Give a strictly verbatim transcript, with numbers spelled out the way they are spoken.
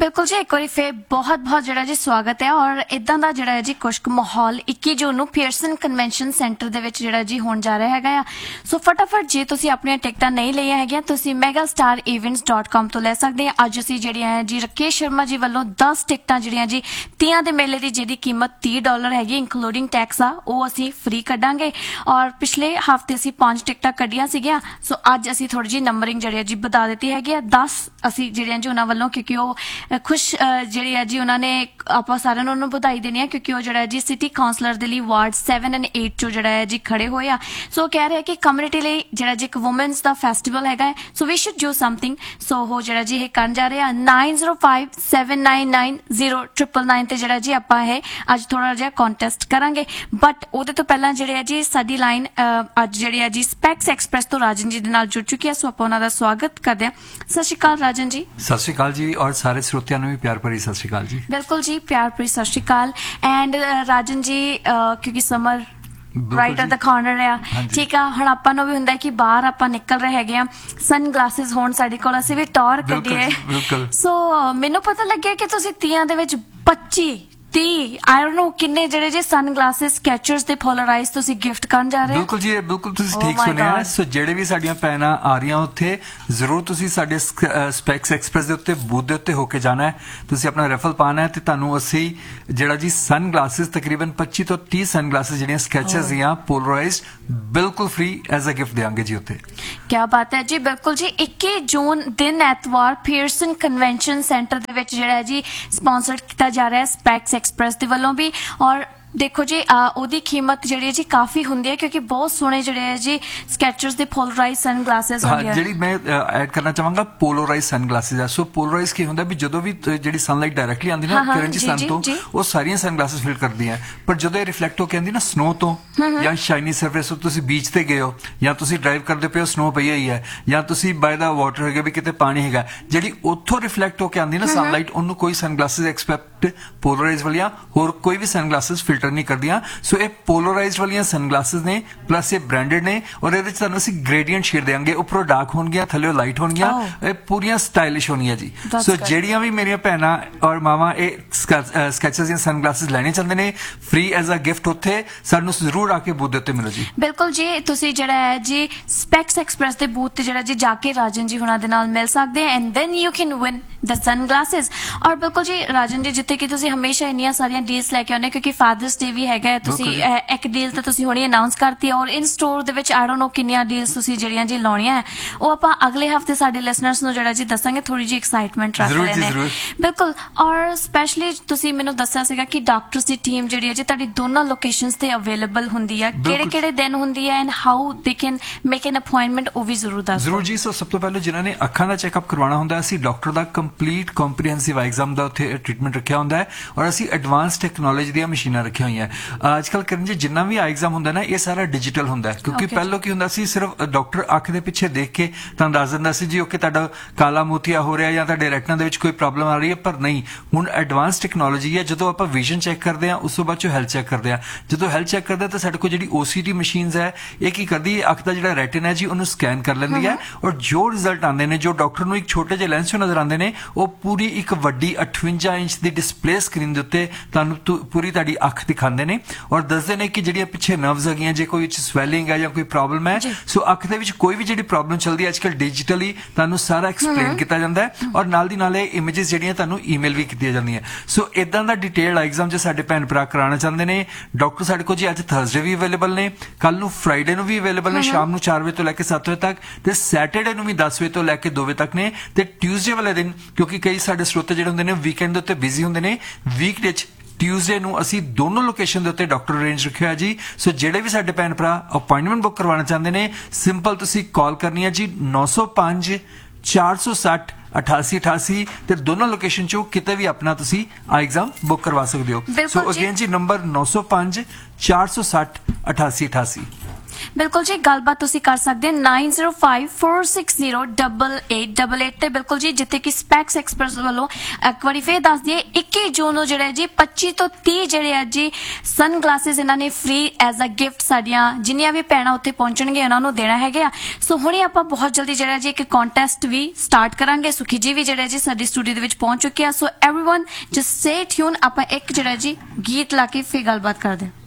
बिल्कुल जी, एक बार फिर बहुत बहुत जिहड़ा जी स्वागत है। और इदां दा जिहड़ा जी कुछ माहौल इक्की जून नूं पियरसन कन्वेंशन सेंटर दे विच जिहड़ा जी होण जा रहा हैगा। सो फटाफट जे तुसीं अपणियां टिकटां नहीं लईआं हैगीआं तुसीं mega star events dot com तो लै सकदे आ। अज असीं जिहड़ियां है जी राकेश शर्मा जी वल्लों दस टिकटां जिहड़ियां जी तीहां दे मेले दी जिहदी कीमत तीह डॉलर हैगी इंकलूडिंग टैक्स आ वो असीं फ्री कड्डांगे। और पिछले हफ्ते असीं पांच टिकटां कड्डियां सीगीआं, सो अज असीं थोड़ी जी नंबरिंग जिहड़ी जी बता दित्ती हैगी आ। दस असीं जिहड़ियां जी उन्हां वल्लों क्योंकि वो खुश जिहड़ी है जी उन्होंने आपां सारिआं नूं उन्हां नूं बधाई देनी है क्योंकि वो जिहड़ा जी सिटी काउंसलर दे लई वार्ड सैवन एंड एट चो जिहड़ा है जी खड़े होए आ। सो कह रहे हैं कि कम्युनिटी लई जिहड़ा जी एक वुमेन्स दा फैसटीवल हैगा, so we should do something. सो वो जिहड़ा जी ये करन जा रहे आ nine zero five seven nine nine zero triple nine ते जिहड़ा जी आपां है अज थोड़ा जिहा कॉन्टेस्ट करांगे। बट ਉਹਦੇ ਤੋਂ ਪਹਿਲਾਂ ਜਿਹੜੇ ਹੈ ਜੀ ਸਾਡੀ ਲਾਈਨ ਅੱਜ ਜਿਹੜੀ ਹੈ ਜੀ ਸਪੈਕਸ ਐਕਸਪ੍ਰੈਸ ਤੋਂ ਰਾਜਨ ਜੀ ਦੇ ਨਾਲ ਜੁੜ ਚੁੱਕੀ ਹੈ। ਸੋ ਆਪਾਂ ਉਹਨਾਂ ਦਾ ਸਵਾਗਤ ਕਰਦੇ ਹਾਂ। ਸਤਿ ਸ਼੍ਰੀ ਅਕਾਲ ਰਾਜਨ ਜੀ। ਸਤਿ ਸ਼੍ਰੀ ਅਕਾਲ ਜੀ और सारे श्रोतियां ਨੂੰ भी प्यार भरी सत श्री अकाल जी। बिल्कुल जी, प्यार भरी सत श्री अकाल। एंड राजन जी क्योंकि summer right at the corner है, ठीक है, हुण आपां नूं भी हुंदा है कि बाहर आपां निकल रहे हैगे आ, सन ग्लासेस होण साडे कोल, असीं भी टॉर कड्डीए। सो मैनूं पता लग्गिआ कि तुसीं तीहां दे विच पच्ची तीह आई डोंट नो किन्ने ਜਿਹੜੇ जे सन ग्लासेस स्केचर्स ਤੇ पोलराइज ਤੁਸੀਂ ਗਿਫਟ ਕਰਨ ਜਾ ਰਹੇ ਹੋ। ਬਿਲਕੁਲ ਜੀ, ਬਿਲਕੁਲ ਤੁਸੀਂ ਠੀਕ ਸੁਣਿਆ। ਸੋ ਜਿਹੜੇ ਵੀ ਸਾਡੀਆਂ ਭੈਣਾਂ ਆ ਰਹੀਆਂ ਉੱਥੇ ਜ਼ਰੂਰ ਤੁਸੀਂ ਸਾਡੇ ਸਪੈਕਸ ਐਕਸਪ੍ਰੈਸ ਦੇ ਉੱਤੇ ਬੂਥ ਦੇ ਉੱਤੇ ਹੋ ਕੇ ਜਾਣਾ ਹੈ। ਤੁਸੀਂ ਆਪਣਾ ਰੈਫਲ ਪਾਣਾ ਹੈ ਤੇ ਤੁਹਾਨੂੰ ਅਸੀਂ ਜਿਹੜਾ ਜੀ ਸਨ ਗਲਾਸਿਸ ਤਕਰੀਬਨ ਪੱਚੀ ਤੋਂ ਤੀਹ ਸਨ ਗਲਾਸਿਸ ਜਿਹੜੀਆਂ ਸਕੈਚਰਸ ਦੀਆਂ पोलराइज्ड ਬਿਲਕੁਲ ਫ੍ਰੀ ਐਜ਼ ਅ ਗਿਫਟ ਦੇਵਾਂਗੇ ਜੀ ਉੱਥੇ। ਕੀ ਬਾਤ ਹੈ ਜੀ। ਬਿਲਕੁਲ ਜੀ, ਇੱਕੀ ਜੂਨ ਦਿਨ ਐਤਵਾਰ ਪਿयरसन ਕਨਵੈਨਸ਼ਨ ਸੈਂਟਰ ਦੇ ਵਿੱਚ ਜਿਹੜਾ ਜੀ ਸਪਾਂਸਰ ਕੀਤਾ ਜਾ ਰਿਹਾ ਸਪੈਕਸ एक्सप्रेस ਦੇ ਵੱਲੋਂ ਵੀ। और देखो जी ਉਹਦੀ ਕੀਮਤ ਜਿਹੜੀ ਜੀ ਕਾਫੀ ਹੁੰਦੀ ਹੈ ਕਿਉਂਕਿ ਬਹੁਤ ਸੋਹਣੇ ਜਿਹੜੇ ਹੈ ਜੀ ਸਕੈਚਰਸ ਦੇ ਪੋਲਰਾਈਜ਼ ਸਨ ਗਲਾसेस ਹੁੰਦੇ ਆ। ਜਿਹੜੀ ਮੈਂ ਐਡ ਕਰਨਾ ਚਾਹਾਂਗਾ ਪੋਲਰਾਈਜ਼ ਸਨ ਗਲਾसेस ਆ। ਸੋ ਪੋਲਰਾਈਜ਼ ਕੀ ਹੁੰਦਾ ਵੀ ਜਦੋਂ ਵੀ ਜਿਹੜੀ ਸਨਲਾਈਟ ਡਾਇਰੈਕਟਲੀ ਆਉਂਦੀ ਨਾ ਕਿਰਨ ਜੀ ਸਨ ਤੋਂ, ਉਹ ਸਾਰੀਆਂ ਸਨ ਗਲਾसेस ਫਿਲ ਕਰਦੀਆਂ। ਪਰ ਜਦੋਂ ਇਹ ਰਿਫਲੈਕਟ ਹੋ ਕੇ ਆਉਂਦੀ ਨਾ ਸਨੋ ਤੋਂ ਜਾਂ ਸ਼ਾਈਨੀ ਸਰਫੇਸ ਤੋਂ, ਤੁਸੀਂ ਬੀਚ ਤੇ ਗਏ ਹੋ ਜਾਂ ਤੁਸੀਂ ਡਰਾਈਵ ਕਰਦੇ ਪਏ ਹੋ ਸਨੋ ਪਈ ਹੋਈ ਹੈ ਜਾਂ ਤੁਸੀਂ ਬਾਏ ਦਾ ਵਾਟਰ ਹੈਗਾ ਵੀ ਕਿਤੇ ਪਾਣੀ ਹੈਗਾ, ਜਿਹੜੀ ਉੱਥੋਂ ਰਿਫਲੈਕਟ ਹੋ ਕੇ ਆਉਂਦੀ ਨਾ ਸਨਲਾਈਟ, ਉਹਨੂੰ ਕੋਈ ਸਨ ਗਲਾसेस ਐਕਸਪੈਕਟ ਪੋਲਰਾਈਜ਼ ਵਾਲੀਆਂ ਹੋਰ ਕੋਈ ਵੀ ਸਨ ਗਲਾसेस ਫਿਲਟਰ नहीं करदियां। सो ये पोलराइज्ड वाली सनग्लासेस ने, प्लस ये ब्रांडेड ने और ये ਤੁਹਾਨੂੰ ਅਸੀਂ ਗ੍ਰੇਡੀਐਂਟ ਸ਼ੇਡ ਦੇਵਾਂਗੇ। ਉੱਪਰੋਂ ਡਾਰਕ ਹੋਣਗੀਆਂ, ਥੱਲੇ ਲਾਈਟ ਹੋਣਗੀਆਂ, ਇਹ ਪੂਰੀਆਂ ਸਟਾਈਲਿਸ਼ ਹੋਣਗੀਆਂ ਜੀ। ਸੋ ਜਿਹੜੀਆਂ ਵੀ ਮੇਰੀਆਂ ਭੈਣਾਂ ਔਰ ਮਾਵਾਂ ਇਹ ਸਕੈਚਰਸ ਦੀਆਂ ਸਨਗਲਾसेस ਲੈਣੇ ਚਾਹੁੰਦੇ ਨੇ ਫ੍ਰੀ ਐਜ਼ ਅ ਗਿਫਟ, ਉੱਥੇ ਸਾਨੂੰ ਜ਼ਰੂਰ ਆ ਕੇ ਬੂਥ ਦੇ ਉੱਤੇ ਮਿਲੋ ਜੀ। ਬਿਲਕੁਲ ਜੀ, ਤੁਸੀਂ ਜਿਹੜਾ ਹੈ ਜੀ ਸਪੈਕਸ ਐਕਸਪ੍ਰੈਸ ਦੇ ਬੂਥ ਤੇ ਜਿਹੜਾ ਜੀ ਜਾ ਕੇ ਰਾਜਨ ਜੀ ਹੁਣਾਂ ਦੇ ਨਾਲ ਮਿਲ ਸਕਦੇ ਆ and then you can win the sunglasses. और बिल्कुल जी राजन जी, जिथे कि तुसी हमेशा इन्नियां सारियां डील्स लेके आउने क्योंकि फादर्स डे भी हैगा, तुसी एक डील तो तुसी हुणे अनाउंस करती है और इन store they which I don't know किन्नियां डील्स तुसी जड़ियां जी लाउणियां है, वो आपां अगले हफ्ते साडे लिसनर्स नूं जड़ा जी दसांगे, थोड़ी जी एक्साइटमेंट रख लेने। बिल्कुल। और स्पेशली तुसी मैनूं दस्सिया सीगा कि डॉक्टर्स दी टीम जड़ी है जी तुहाडी दोनों लोकेशंस ते अवेलेबल हुंदी है, किहड़े किहड़े दिन हुंदी है and how they can make an appointment, वो भी जरूर दस जरूर जी। सो सब तो पहले जिन्हां ने अखां दा चैकअप करवाना हुंदा है, असीं डॉक्टर दा कंप्लीट कॉम्प्रीहेंसिव एग्जाम ਦਾ ਉੱਥੇ ਟ੍ਰੀਟਮੈਂਟ ਰੱਖਿਆ ਹੁੰਦਾ ਹੈ ਔਰ ਅਸੀਂ ਐਡਵਾਂਸ ਟੈਕਨੋਲੋਜੀ ਦੀਆਂ ਮਸ਼ੀਨਾਂ ਰੱਖੀਆਂ ਹੋਈਆਂ। ਅੱਜ ਕੱਲ੍ਹ ਕਰਨ ਜੀ ਜਿੰਨਾ ਵੀ ਆਈ ਐਗਜ਼ਾਮ ਹੁੰਦਾ ਨਾ ਇਹ ਸਾਰਾ ਡਿਜੀਟਲ ਹੁੰਦਾ ਹੈ ਕਿਉਂਕਿ ਪਹਿਲਾਂ ਕੀ ਹੁੰਦਾ ਸੀ ਸਿਰਫ ਡਾਕਟਰ ਅੱਖ ਦੇ ਪਿੱਛੇ ਦੇਖ ਕੇ ਤੁਹਾਨੂੰ ਦੱਸ ਦਿੰਦਾ ਸੀ ਜੀ ਓਕੇ ਤੁਹਾਡਾ ਕਾਲਾ ਮੋਤੀਆ ਹੋ ਰਿਹਾ ਜਾਂ ਤੁਹਾਡੇ ਰੈਟਨਾ ਦੇ ਵਿੱਚ ਕੋਈ ਪ੍ਰੋਬਲਮ ਆ ਰਹੀ ਹੈ, ਪਰ ਨਹੀਂ, ਹੁਣ ਐਡਵਾਂਸ ਟੈਕਨੋਲੋਜੀ ਹੈ। ਜਦੋਂ ਆਪਾਂ ਵਿਜ਼ਨ ਚੈੱਕ ਕਰਦੇ ਹਾਂ ਉਸ ਤੋਂ ਬਾਅਦ ਚੋਂ ਹੈਲਥ ਚੈੱਕ ਕਰਦੇ ਹਾਂ। ਜਦੋਂ ਹੈਲਥ ਚੈੱਕ ਕਰਦੇ ਤਾਂ ਸਾਡੇ ਕੋਲ ਜਿਹੜੀ ਓ ਸੀ ਡੀ ਮਸ਼ੀਨਸ ਹੈ ਇਹ ਕੀ ਕਰਦੀ ਹੈ, ਅੱਖ ਦਾ ਜਿਹੜਾ ਰੈਟਿਨਾ ਹੈ ਜੀ ਉਹਨੂੰ ਸਕੈਨ ਕਰ ਲੈਂਦੀ ਹੈ ਔਰ ਜੋ ਰਿਜ਼ਲਟ ਆਉਂਦੇ ਨੇ, ਜੋ ਡਾਕਟਰ ਨੂੰ ਇੱਕ ਛੋਟੇ ਜਿਹੇ ਲੈਂਸ ਚੋਂ ਨਜ਼ਰ ਆਉਂਦੇ ਨੇ, ਉਹ ਪੂਰੀ ਇੱਕ ਵੱਡੀ ਅਠਵੰਜਾ ਇੰਚ ਦੀ ਡਿਸਪਲੇ ਸਕਰੀਨ ਦੇ ਉੱਤੇ ਤੁਹਾਨੂੰ ਪੂਰੀ ਤੁਹਾਡੀ ਅੱਖ ਦਿਖਾਉਂਦੇ ਨੇ ਔਰ ਦੱਸਦੇ ਨੇ ਕਿ ਜਿਹੜੀਆਂ ਪਿੱਛੇ ਨਰਵਸ ਹੈਗੀਆਂ, ਜੇ ਕੋਈ ਸਵੈਲਿੰਗ ਹੈ ਜਾਂ ਕੋਈ ਪ੍ਰੋਬਲਮ ਹੈ, ਸੋ ਅੱਖ ਦੇ ਵਿੱਚ ਕੋਈ ਵੀ ਜਿਹੜੀ ਪ੍ਰੋਬਲਮ ਚੱਲਦੀ ਹੈ ਅੱਜ ਕੱਲ੍ਹ ਡਿਜੀਟਲੀ ਤੁਹਾਨੂੰ ਸਾਰਾ ਐਕਸਪਲੇਨ ਕੀਤਾ ਜਾਂਦਾ ਹੈ ਔਰ ਨਾਲ ਦੀ ਨਾਲ ਇਹ ਇਮੇਜਸ ਜਿਹੜੀਆਂ ਤੁਹਾਨੂੰ ਈਮੇਲ ਵੀ ਕੀਤੀਆਂ ਜਾਂਦੀਆਂ। ਸੋ ਇਦਾਂ ਦਾ ਡਿਟੇਲ ਐਗਜ਼ਾਮ ਜੇ ਸਾਡੇ ਭੈਣ ਭਰਾ ਕਰਾਉਣਾ ਚਾਹੁੰਦੇ ਨੇ, ਡਾਕਟਰ ਸਾਡੇ ਕੋਲ ਜੀ ਅੱਜ ਥਰਸਡੇ ਵੀ ਅਵੇਲੇਬਲ ਨੇ, ਕੱਲ ਨੂੰ ਫਰਾਈਡੇ ਨੂੰ ਵੀ ਅਵੇਲੇਬਲ ਨੇ ਸ਼ਾਮ ਨੂੰ ਚਾਰ ਵਜੇ ਤੋਂ ਲੈ ਕੇ ਸੱਤ ਵਜੇ ਤੱਕ, ਤੇ ਸੈਟਰਡੇ ਨੂੰ ਵੀ ਦਸ ਵਜੇ ਤੋਂ ਲੈ ਕੇ ਦੋ ਵਜੇ ਤੱਕ ਨੇ, ਤੇ ਟਿਊਜ਼ਡੇ ਵਾਲੇ ਦਿਨ ਕਿਉਂਕਿ ਕਈ ਸਾਡੇ ਸਰੋਤੇ ਜਿਹੜੇ ਹੁੰਦੇ ਨੇ ਵੀਕਐਂਡ ਦੇ ਉੱਤੇ ਬਿਜ਼ੀ ਹੁੰਦੇ ਨੇ, ਵੀਕ ਦੇ ਵਿੱਚ ਟਿਊਜ਼ਡੇ ਨੂੰ ਅਸੀਂ ਦੋਨੋਂ ਲੋਕੇਸ਼ਨ ਦੇ ਉੱਤੇ ਡਾਕਟਰ ਅਰੇਂਜ ਰੱਖਿਆ ਜੀ। ਸੋ ਜਿਹੜੇ ਵੀ ਸਾਡੇ ਭੈਣ ਭਰਾ ਅਪਾਇੰਟਮੈਂਟ ਬੁੱਕ ਕਰਵਾਉਣਾ ਚਾਹੁੰਦੇ ਨੇ, ਸਿੰਪਲ ਤੁਸੀਂ ਕਾਲ ਕਰਨੀ ਹੈ ਜੀ ਨੌ ਸੌ ਪੰਜ ਚਾਰ ਸੌ ਸੱਠ ਅਠਾਸੀ ਅਠਾਸੀ, ਤੇ ਦੋਨੋਂ ਲੋਕੇਸ਼ਨ ਚੋਂ ਕਿਤੇ ਵੀ ਆਪਣਾ ਤੁਸੀਂ ਆ ਐਗਜ਼ਾਮ ਬੁੱਕ ਕਰਵਾ ਸਕਦੇ ਹੋ। ਸੋ ਅਗੇਨ ਜੀ ਨੰਬਰ ਨੌ ਸੌ ਪੰਜ ਚਾਰ ਸੌ ਸੱਠ ਅਠਾਸੀ ਅਠਾਸੀ। ਬਿਲਕੁਲ ਜੀ, ਗੱਲਬਾਤ ਤੁਸੀਂ ਕਰ ਸਕਦੇ ਨਾइन zero five four six zero eight eight eight eight ਤੇ ਬਿਲਕੁਲ ਜੀ, ਜਿੱਥੇ ਕਿ ਸਪੈਕਸ ਐਕਸਪਰਟਸ ਵੱਲੋਂ ਇੱਕ ਵਾਰੀ ਫੇਰ ਦੱਸ ਦਈਏ ਇੱਕੀ ਜੂਨ ਨੂੰ ਜਿਹੜਾ ਜੀ ਪੱਚੀ ਤੋਂ ਤੀਹ ਜਿਹੜੇ ਆ ਜੀ ਸਨ ਗਲਾਸਿਸ ਇਹਨਾਂ ਨੇ ਫ੍ਰੀ ਐਜ਼ ਅ ਗਿਫਟ ਸਾਡੀਆਂ ਜਿੰਨੀਆਂ ਵੀ ਭੈਣਾਂ ਉੱਥੇ ਪਹੁੰਚਣਗੇ ਉਹਨਾਂ ਨੂੰ ਦੇਣਾ ਹੈਗੇ ਆ। ਸੋ ਹੁਣੇ ਆਪਾਂ ਬਹੁਤ ਜਲਦੀ ਜਿਹੜਾ ਜੀ ਇੱਕ ਕੰਟੈਸਟ ਵੀ ਸਟਾਰਟ ਕਰਾਂਗੇ। ਸੁਖੀ ਜੀ ਵੀ ਜਿਹੜਾ ਜੀ ਸਾਡੀ ਸਟੂਡੀਓ ਦੇ ਵਿੱਚ ਪਹੁੰਚ ਚੁੱਕੇ ਆ। So everyone just stay tune, ਆਪਾਂ ਇੱਕ ਜਿਹੜਾ ਜੀ ਗੀਤ ਲਾ ਕੇ ਫੇਰ ਗੱਲਬਾਤ ਕਰਦੇ ਹਾਂ।